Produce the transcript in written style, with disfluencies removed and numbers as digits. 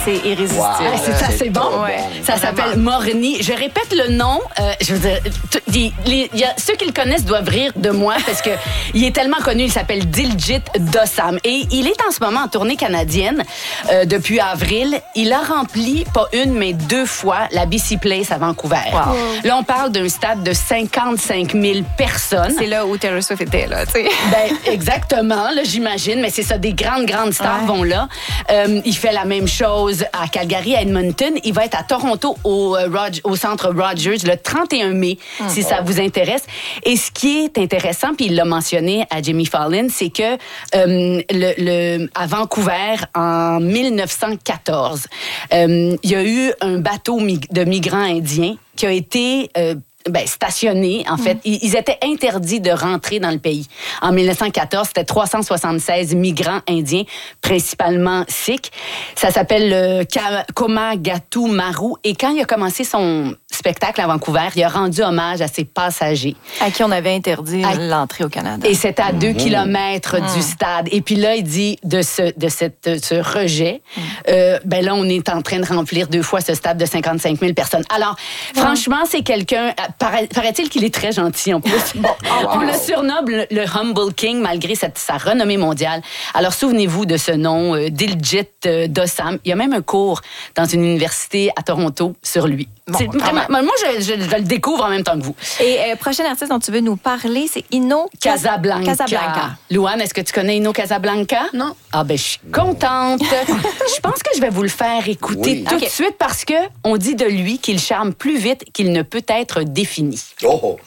c'est irrésistible. Wow. C'est bon. Ouais, Ça s'appelle Morni. Je répète le nom. Je veux dire, ceux qui le connaissent doivent rire de moi parce que il est tellement connu. Il s'appelle Diljit Dosanjh et il est en ce moment en tournée canadienne depuis avril. Il a rempli pas une mais 2 fois la BC Place à Vancouver. Wow. Là, on parle d'un stade de 55 000 personnes. C'est là où Taylor Swift était, là, tu sais. Ben, exactement, là, j'imagine, mais c'est ça, des grandes stars vont là. Il fait la même chose à Calgary, à Edmonton. Il va être à Toronto au centre Rogers le 31 mai, si ça vous intéresse. Et ce qui est intéressant, puis il l'a mentionné à Jimmy Fallon, c'est que à Vancouver, en 1914, il y a eu un bateau de migrants indiens qui a été stationnés, en fait. Ils étaient interdits de rentrer dans le pays. En 1914, c'était 376 migrants indiens, principalement sikhs. Ça s'appelle le Komagatu Maru. Et quand il a commencé son spectacle à Vancouver, il a rendu hommage à ses passagers. À qui on avait interdit l'entrée au Canada. Et c'était à 2 kilomètres du stade. Et puis là, il dit de ce rejet, là, on est en train de remplir 2 fois ce stade de 55 000 personnes. Alors, franchement, c'est quelqu'un... Paraît-il qu'il est très gentil, en plus. On le surnomme le Humble King, malgré sa renommée mondiale. Alors, souvenez-vous de ce nom, Diljit Dosanjh. Il y a même un cours dans une université à Toronto sur lui. Vraiment, moi, je le découvre en même temps que vous. Et prochain artiste dont tu veux nous parler, c'est Ino Casablanca. Louane, est-ce que tu connais Ino Casablanca? Non. Ah ben, je suis contente. Je pense que je vais vous le faire écouter tout de suite parce que on dit de lui qu'il charme plus vite qu'il ne peut être défini. Oh!